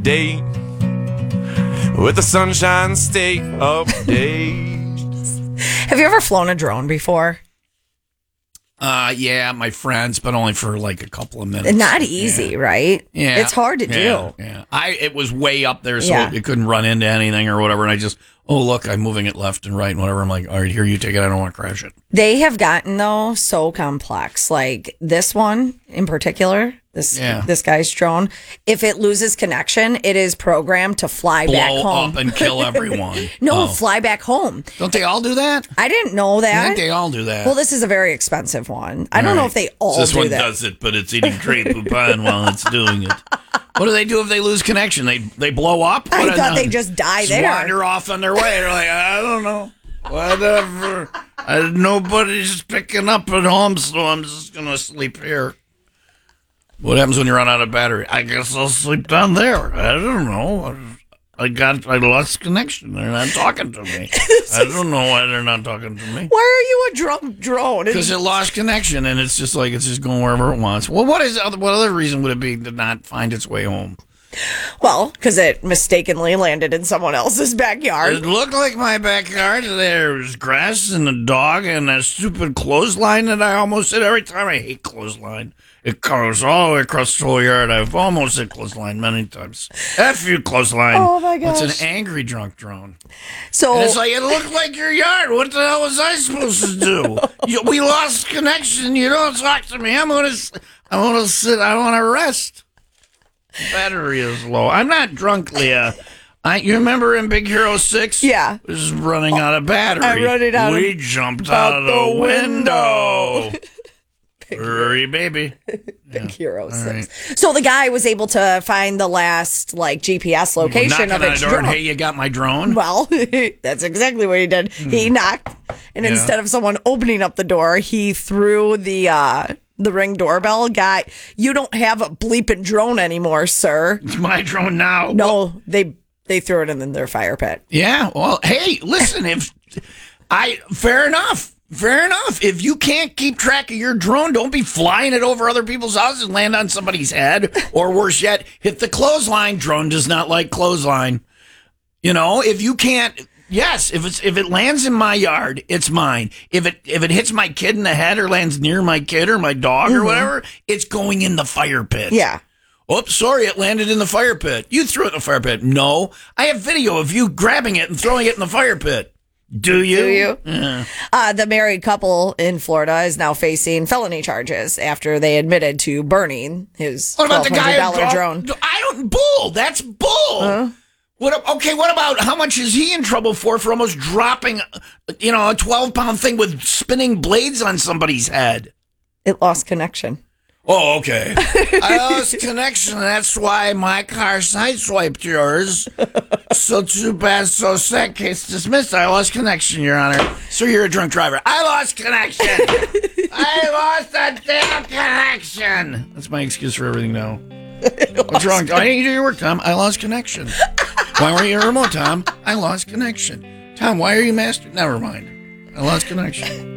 date with the Sunshine State update. Have you ever flown a drone before? Yeah, my friends, but only for like a couple of minutes. Not easy, right? Yeah. It's hard to do. Yeah. It was way up there, so Yeah. it couldn't run into anything or whatever. And I just, look, I'm moving it left and right and whatever. I'm like, all right, here, you take it. I don't want to crash it. They have gotten, though, so complex. Like this one in particular, this guy's drone, if it loses connection, it is programmed to fly back Blow home. up and kill everyone. No, fly back home. Don't they all do that? I didn't know I that. think they all do that. Well, this is a very expensive one. I don't know if they all this do one that. does it, but it's eating Grey Poupon while it's doing it. What do they do if they lose connection? They blow up? I What, thought they just die just there. wander off on their way. They're like, I don't know. Whatever. Nobody's picking up at home, so I'm just going to sleep here. What happens when you run out of battery? I guess I'll sleep down there. I don't know. I lost connection. They're not talking to me. I don't know why they're not talking to me. Why are you a drone? Because it lost connection, and it's just going wherever it wants. Well, what other reason would it be to not find its way home? Well, because it mistakenly landed in someone else's backyard. It looked like my backyard. There was grass and a dog and a stupid clothesline that I almost hit every time. I hate clothesline. It goes all the way across the whole yard. I've almost hit clothesline many times. F you, clothesline. Oh, my gosh. It's an angry drunk drone. So And it's like, it looked like your yard. What the hell was I supposed to do? We lost connection. You don't talk to me. I want to sit. I want to rest. Battery is low. I'm not drunk, Leah. You remember in Big Hero 6? Yeah. It was running out of battery. I'm running out We jumped out the window. Hurry, baby. Big Hero 6. right. So the guy was able to find the last GPS location Knocking of on its the door, drone. hey, you got my drone? Well, that's exactly what he did. He knocked, and instead of someone opening up the door, he threw the Ring doorbell. Guy, you don't have a bleeping drone anymore, sir. It's my drone now. No, they threw it in their fire pit. Yeah, well, hey, listen, fair enough. Fair enough. If you can't keep track of your drone, don't be flying it over other people's houses and land on somebody's head. Or worse yet, hit the clothesline. Drone does not like clothesline. If you can't, yes, if it lands in my yard, it's mine. If it hits my kid in the head or lands near my kid or my dog or whatever, it's going in the fire pit. Yeah. Oops, sorry, it landed in the fire pit. You threw it in the fire pit. No, I have video of you grabbing it and throwing it in the fire pit. Do you? Do you? Yeah. The married couple in Florida is now facing felony charges after they admitted to burning his What about the guy $1,200 drone. Bull. That's bull. What about how much is he in trouble for almost dropping, a 12-pound thing with spinning blades on somebody's head? It lost connection. Oh, okay. I lost connection. That's why my car sideswiped yours. So too bad, so sad. Case dismissed. I lost connection, Your Honor. So you're a drunk driver. I lost connection. I lost a damn connection. That's my excuse for everything now. What's wrong? I didn't do your work, Tom. I lost connection. Why weren't you at remote, Tom? I lost connection. Tom, why are you master? Never mind. I lost connection.